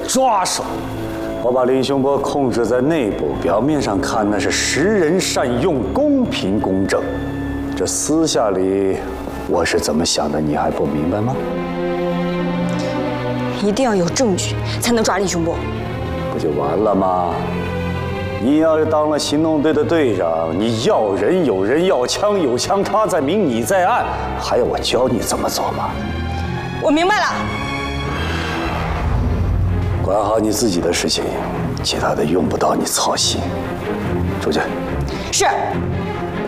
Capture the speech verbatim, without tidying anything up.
抓手。我把林雄波控制在内部，表面上看那是识人善用、公平公正，这私下里我是怎么想的，你还不明白吗？ 一定要有证据才能抓林雄波， 不就完了吗？你要是当了行动队的队长，你要人有人，要枪有枪，他在明你在暗，还要我教你怎么做吗？ 我明白了。 管好你自己的事情，其他的用不到你操心。出去。 是。